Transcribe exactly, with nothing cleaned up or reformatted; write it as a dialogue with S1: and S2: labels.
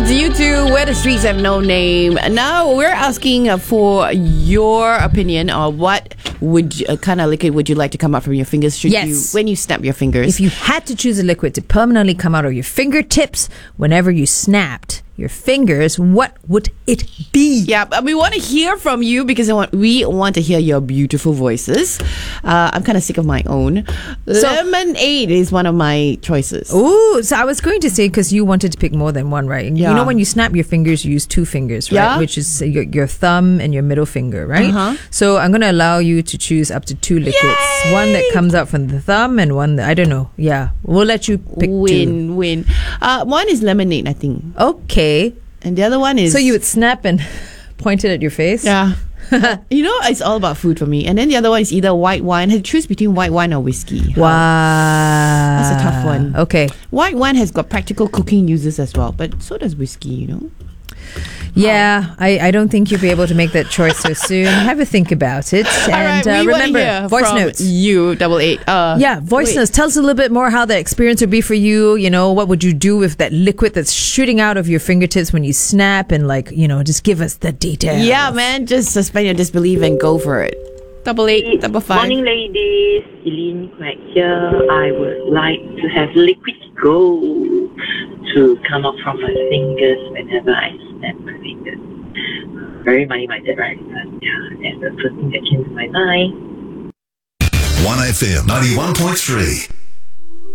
S1: It's U two, Where the Streets Have No Name. Now we're asking uh, for your opinion on what would you, uh, kind of liquid would you like to come out from your fingers should
S2: Yes.
S1: you, when you snap your fingers.
S2: If you had to choose a liquid to permanently come out of your fingertips whenever you snapped your fingers, what would it be?
S1: Yeah, but we want to hear from you because I want, we want to hear your beautiful voices. Uh, I'm kind of sick of my own.
S2: So-
S1: Lemonade is one of my choices.
S2: Ooh, so I was going to say, because you wanted to pick more than one, right?
S1: Yeah.
S2: You know, when you snap your fingers, you use two fingers, right?
S1: Yeah.
S2: Which is your, your thumb and your middle finger, right?
S1: Uh-huh.
S2: So I'm going to allow you to choose up to two liquids.
S1: Yay!
S2: One that comes out from the thumb and one that, I don't know. Yeah, we'll let you pick two.
S1: Win, win. Uh, one is lemonade, I think.
S2: Okay.
S1: And the other one is...
S2: So you would snap and point it at your face?
S1: Yeah. You know, it's all about food for me. And then the other one is either white wine. I had to choose between white wine or whiskey.
S2: Wow.
S1: That's a tough one.
S2: Okay.
S1: White wine has got practical cooking uses as well, but so does whiskey, you know.
S2: Yeah, I, I don't think you'll be able to make that choice so soon. Have a think about it.
S1: All
S2: And
S1: right,
S2: uh,
S1: we wanna
S2: remember,
S1: hear
S2: voice
S1: from
S2: notes.
S1: You, double eight. Uh,
S2: Yeah, voice
S1: wait.
S2: notes. Tell us a little bit more how the experience would be for you. You know, what would you do with that liquid that's shooting out of your fingertips when you snap? And, like, you know, just give us the details.
S1: Yeah, man, just suspend your disbelief and go for it. Double eight, double five.
S3: Morning, ladies. Eileen Quack here. I would like to have liquid gold to come out from my fingers whenever I snap my fingers. Very money-minded, right? But yeah, that's the first thing that came to my mind.
S4: one F M ninety-one point three.